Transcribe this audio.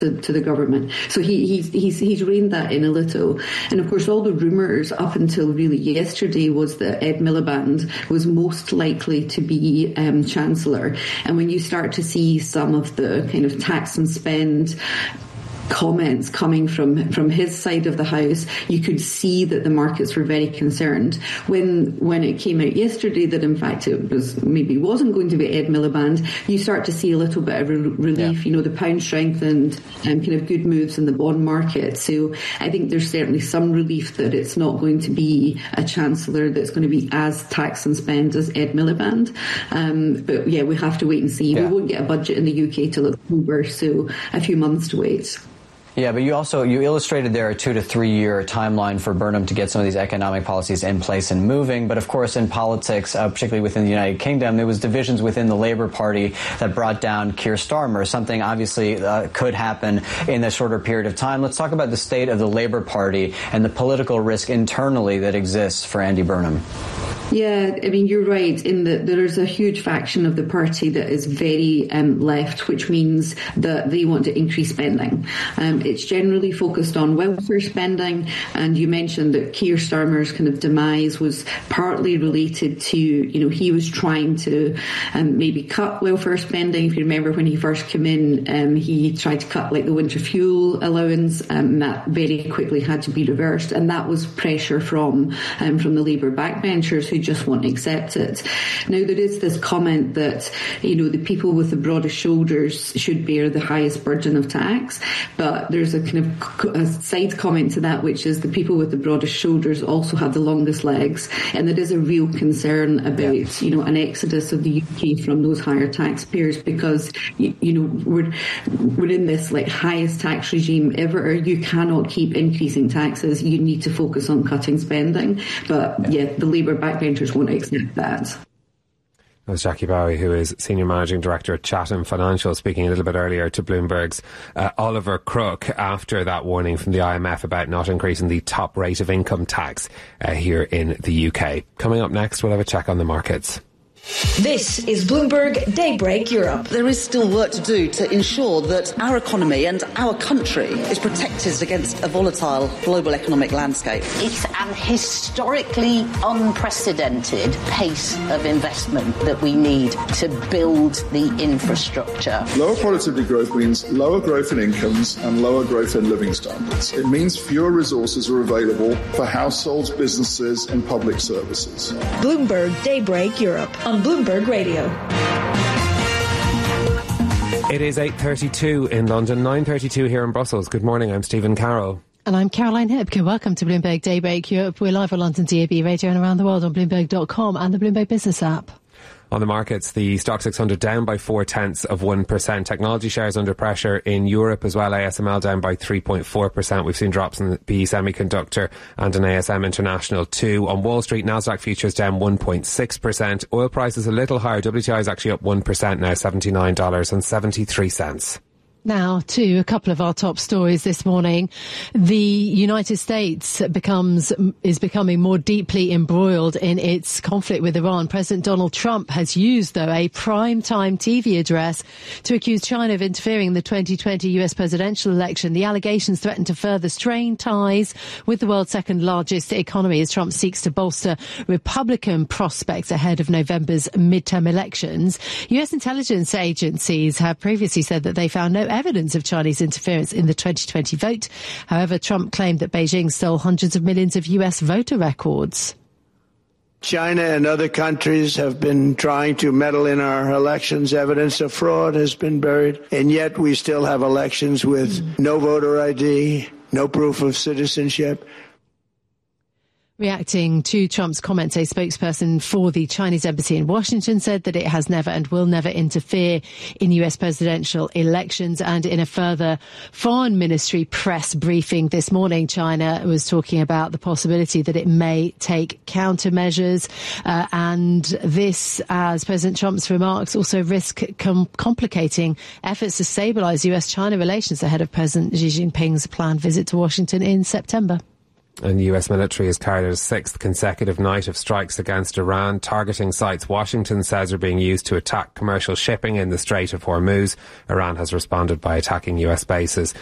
to the government. So he's reined that in a little. And of course, all the rumours up until really yesterday was that Ed Miliband was most likely to be Chancellor. And when you start to see some of the kind of tax and spend comments coming from his side of the house, you could see that the markets were very concerned. When it came out yesterday that in fact it wasn't going to be Ed Miliband, you start to see a little bit of relief. The pound strengthened and kind of good moves in the bond market. So I think there's certainly some relief that it's not going to be a Chancellor that's going to be as tax and spend as Ed Miliband. But yeah, we have to wait and see. Yeah. We won't get a budget in the UK till October, so a few months to wait. Yeah, but you illustrated there a 2 to 3 year timeline for Burnham to get some of these economic policies in place and moving. But of course, in politics, particularly within the United Kingdom, there was divisions within the Labour Party that brought down Keir Starmer. Something obviously could happen in a shorter period of time. Let's talk about the state of the Labour Party and the political risk internally that exists for Andy Burnham. Yeah, I mean, you're right in that there is a huge faction of the party that is very left, which means that they want to increase spending. It's generally focused on welfare spending, and you mentioned that Keir Starmer's kind of demise was partly related to, he was trying to maybe cut welfare spending. If you remember when he first came in, he tried to cut like the winter fuel allowance, and that very quickly had to be reversed, and that was pressure from the Labour backbenchers who just won't accept it. Now, there is this comment that, the people with the broadest shoulders should bear the highest burden of tax, but there's a kind of a side comment to that, which is the people with the broadest shoulders also have the longest legs, and there is a real concern about, an exodus of the UK from those higher taxpayers because, we're in this like highest tax regime ever. You cannot keep increasing taxes. You need to focus on cutting spending. But the Labour backbenchers won't accept that. That was Jackie Bowie, who is Senior Managing Director at Chatham Financial, speaking a little bit earlier to Bloomberg's Oliver Crook after that warning from the IMF about not increasing the top rate of income tax here in the UK. Coming up next, we'll have a check on the markets. This is Bloomberg Daybreak Europe. There is still work to do to ensure that our economy and our country is protected against a volatile global economic landscape. It's an historically unprecedented pace of investment that we need to build the infrastructure. Lower productivity growth means lower growth in incomes and lower growth in living standards. It means fewer resources are available for households, businesses and public services. Bloomberg Daybreak Europe on Bloomberg Radio. It is 8:32 in London, 9:32 here in Brussels. Good morning, I'm Stephen Carroll. And I'm Caroline Hipke. Welcome to Bloomberg Daybreak Europe. We're live on London DAB radio and around the world on Bloomberg.com and the Bloomberg Business app. On the markets, the Stock 600 down by 0.4%. Technology shares under pressure in Europe as well. ASML down by 3.4%. We've seen drops in the BE Semiconductor and in ASM International too. On Wall Street, Nasdaq futures down 1.6%. Oil prices a little higher. WTI is actually up 1% now, $79.73. Now to a couple of our top stories this morning. The United States is becoming more deeply embroiled in its conflict with Iran. President Donald Trump has used, though, a prime-time TV address to accuse China of interfering in the 2020 US presidential election. The allegations threaten to further strain ties with the world's second largest economy as Trump seeks to bolster Republican prospects ahead of November's midterm elections. US intelligence agencies have previously said that they found no evidence of Chinese interference in the 2020 vote. However, Trump claimed that Beijing stole hundreds of millions of US voter records. China and other countries have been trying to meddle in our elections. Evidence of fraud has been buried, and yet we still have elections with no voter ID, no proof of citizenship. Reacting to Trump's comments, a spokesperson for the Chinese embassy in Washington said that it has never and will never interfere in US presidential elections. And in a further foreign ministry press briefing this morning, China was talking about the possibility that it may take countermeasures. And this, as President Trump's remarks, also risk complicating efforts to stabilise US-China relations ahead of President Xi Jinping's planned visit to Washington in September. And the US military has carried out a 6th consecutive night of strikes against Iran, targeting sites Washington says are being used to attack commercial shipping in the Strait of Hormuz. Iran has responded by attacking US bases